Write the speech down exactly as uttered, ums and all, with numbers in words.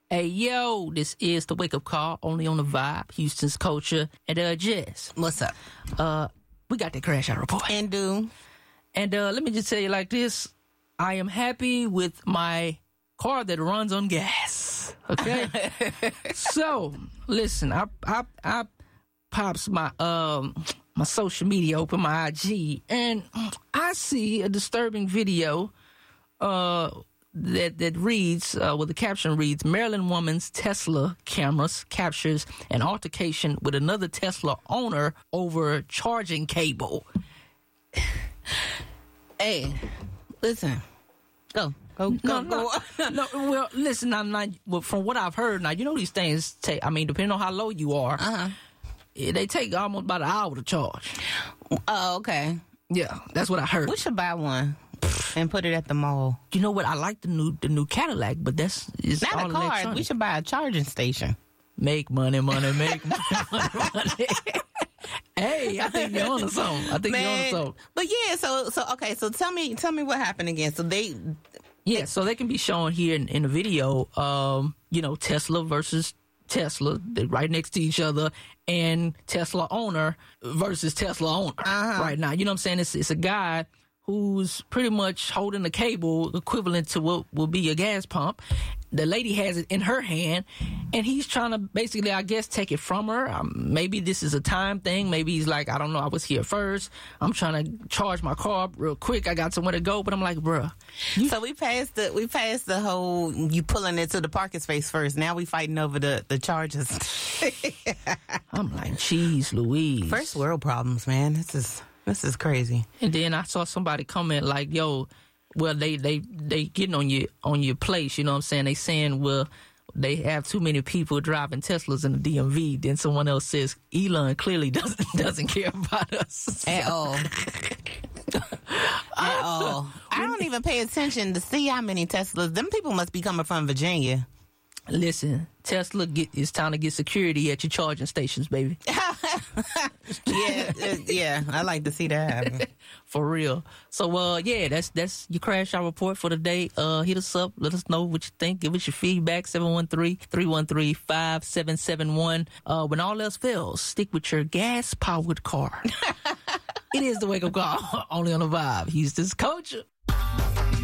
Hey, yo, this is the Wake Up Call, only on the Vibe, Houston's Culture, and uh, Jess. What's up? Uh, we got the crash out report. And do. And uh, let me just tell you like this. I am happy with my car that runs on gas. Okay? So, listen, I, I, I pops my, um, my social media open, my I G, and I see a disturbing video, uh, that that reads, uh, well, the caption reads, Maryland woman's Tesla cameras captures an altercation with another Tesla owner over charging cable. Hey, listen. Go. Go, go, No, go. no, no, well, listen, I'm not, well, from what I've heard, now, you know these things take, I mean, depending on how low you are, Uh-huh. eh, they take almost about an hour to charge. Oh, okay. Yeah, that's what I heard. We should buy one and put it at the mall. You know what? I like the new the new Cadillac, but that's it's Not all a car. electronic. We should buy a charging station. Make money, money, make money, money, money. Hey, I think you're on to something. I think Man, you're on to something. But yeah, so so okay, so tell me tell me what happened again. So they Yeah, so they can be shown here in, in the video, um, you know, Tesla versus Tesla, they're right next to each other, and Tesla owner versus Tesla owner Uh-huh. right now. You know what I'm saying? It's, it's a guy who's pretty much holding the cable equivalent to what will be a gas pump. The lady has it in her hand, and he's trying to basically, I guess, take it from her. Um, maybe this is a time thing. Maybe he's like, I don't know, I was here first. I'm trying to charge my car up real quick. I got somewhere to go. But I'm like, bruh. You- so we passed the we passed the whole you pulling it to the parking space first. Now we fighting over the the charges. I'm like, geez, Louise. First world problems, man. This is this is crazy. And then I saw somebody comment like, yo, well, they, they, they getting on your, on your place. You know what I'm saying? They saying, well, they have too many people driving Teslas in the D M V. Then someone else says, Elon clearly doesn't, doesn't care about us. At all. At all. I don't even pay attention to see how many Teslas. Them people must be coming from Virginia. Listen, Tesla, get, it's time to get security at your charging stations, baby. yeah, uh, yeah. I like to see that happen. For real. So, uh, yeah, that's that's your crash out report for the day. Uh, hit us up. Let us know what you think. Give us your feedback. seven one three, three one three, five seven seven one. Uh, when all else fails, stick with your gas-powered car. It is the Wake Up Call, only on the Vibe. Houston's Culture.